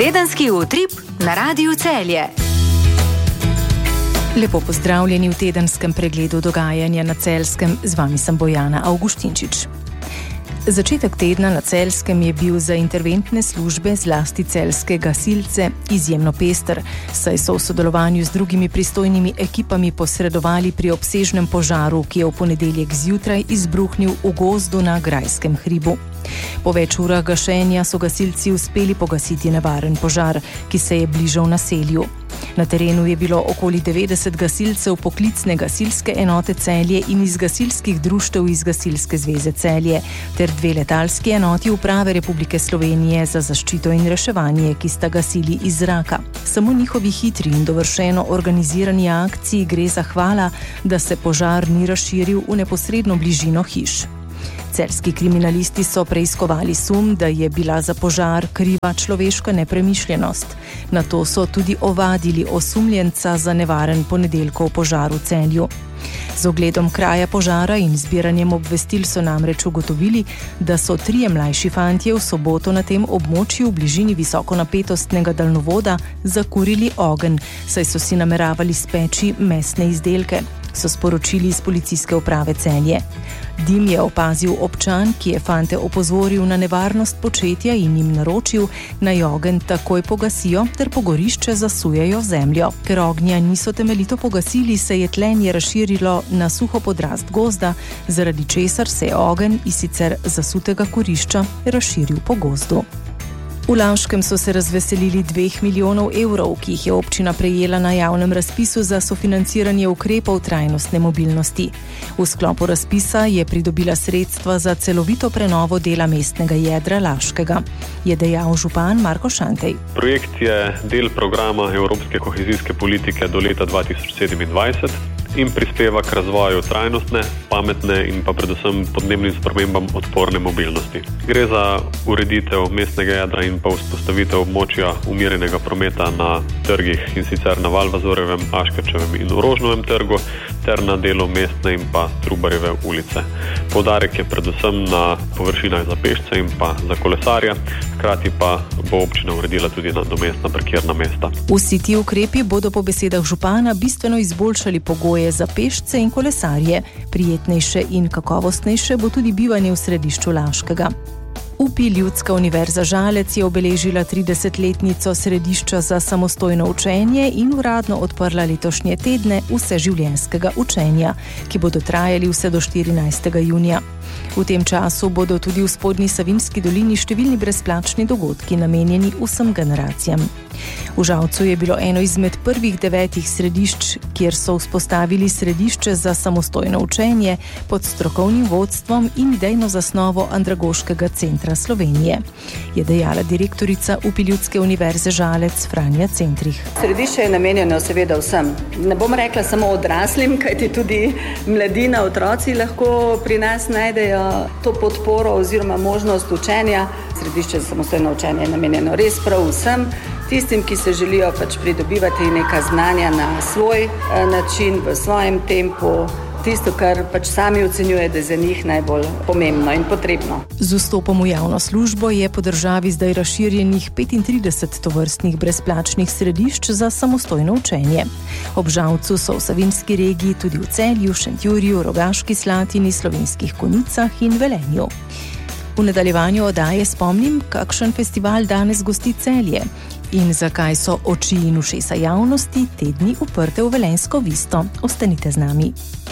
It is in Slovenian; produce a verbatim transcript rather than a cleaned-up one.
Tedenski utrip na Radiu Celje. Lepo pozdravljeni v tedenskem pregledu dogajanja na Celjskem. Z vami sem Bojana Avguštinčič. Začetek tedna na Celjskem je bil za interventne službe, zlasti celjske gasilce, izjemno pester, saj so v sodelovanju z drugimi pristojnimi ekipami posredovali pri obsežnem požaru, ki je v ponedeljek zjutraj izbruhnil v gozdu na Grajskem hribu. Po več urah gašenja so gasilci uspeli pogasiti nevaren požar, ki se je bližal naselju. Na terenu je bilo okoli devetdeset gasilcev poklicne gasilske enote Celje in iz gasilskih društev iz Gasilske zveze Celje, ter dve letalski enoti Uprave Republike Slovenije za zaščito in reševanje, ki sta gasili iz zraka. Samo njihovi hitri in dovršeno organizirani akciji gre zahvala, da se požar ni razširil v neposredno bližino hiš. Celjski kriminalisti so preiskovali sum, da je bila za požar kriva človeška nepremišljenost. Nato so tudi ovadili osumljenca za nevaren ponedeljkov požar v Celju. Z ogledom kraja požara in zbiranjem obvestil so namreč ugotovili, da so trije mlajši fantje v soboto na tem območju v bližini visokonapetostnega daljnovoda zakurili ogenj, saj so si nameravali speči mesne izdelke, so sporočili iz policijske uprave Celje. Dim je opazil občan, ki je fante opozoril na nevarnost početja in jim naročil, naj ogenj takoj pogasijo ter pogorišče zasujejo zemljo. Ker ognja niso temeljito pogasili, se je tlenje razširilo na suho podrast gozda, zaradi česar se je ogenj iz sicer zasutega kurišča razširil po gozdu. V Laškem so se razveselili dveh milijonov evrov, ki jih je občina prejela na javnem razpisu za sofinanciranje ukrepov trajnostne mobilnosti. V sklopu razpisa je pridobila sredstva za celovito prenovo dela mestnega jedra Laškega, je dejal župan Marko Šantej. Projekt je del programa Evropske kohezijske politike do leta dva tisoč sedemindvajset in prispeva k razvoju trajnostne, pametne in pa predvsem podnebnim spremembam odporne mobilnosti. Gre za ureditev mestnega jedra in pa vzpostavitev območja umirjenega prometa na trgih, in sicer na Valvazorjevem, Aškerčevem in Rožnovem trgu ter na delu Mestne in pa Trubarjeve ulice. Poudarek je predvsem na površinah za pešce in pa za kolesarje, hkrati pa bo občina uredila tudi nadomestna parkirna mesta. Vsi ti ukrepi bodo po besedah župana bistveno izboljšali pogoje za pešce in kolesarje. Prijetnejše in kakovostnejše bo tudi bivanje v središču Laškega. U P I Ljudska univerza Žalec je obeležila tridesetletnico središča za samostojno učenje in uradno odprla letošnje tedne vseživljenjskega učenja, ki bodo trajali vse do štirinajstega junija. V tem času bodo tudi v Spodnji Savinjski dolini številni brezplačni dogodki namenjeni vsem generacijam. V Žalcu je bilo eno izmed prvih devetih središč, kjer so vzpostavili središče za samostojno učenje pod strokovnim vodstvom in idejno zasnovo Andragoškega centra Slovenije, je dejala direktorica U P I Ljudske univerze Žalec Franja Centrih. Središče je namenjeno seveda vsem. Ne bom rekla samo odraslim, kajti tudi mladina, otroci lahko pri nas najdejo to podporo oziroma možnost učenja. Središče za samostojno učenje je namenjeno res prav vsem, tistim, ki se želijo pač pridobivati neka znanja na svoj način, v svojem tempu, tisto, kar pač sami ocenjuje, da je za njih najbolj pomembno in potrebno. Z vstopom v javno službo je po državi zdaj razširjenih petintrideset tovrstnih brezplačnih središč za samostojno učenje. Ob Žalcu so v Savinjski regiji tudi v Celju, Šentjurju, Rogaški Slatini, Slovenskih Konjicah in Velenju. V nadaljevanju oddaje spomnim, kakšen festival danes gosti Celje in zakaj so oči in ušesa javnosti te dni uprte v Velenjsko Visto. Ostanite z nami.